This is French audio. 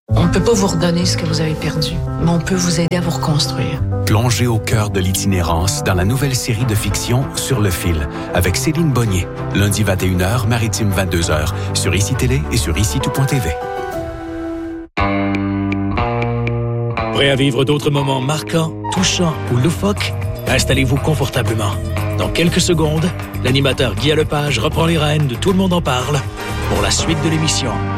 On ne peut pas vous redonner ce que vous avez perdu, mais on peut vous aider à vous reconstruire. Plongez au cœur de l'itinérance dans la nouvelle série de fiction Sur le fil, avec Céline Bonnier. Lundi 21h, Maritime 22h, sur ICI Télé et sur ICI-Tout.tv. Prêt à vivre d'autres moments marquants, touchants ou loufoques? Installez-vous confortablement. Dans quelques secondes, l'animateur Guy Lepage reprend les rênes de Tout le monde en parle pour la suite de l'émission.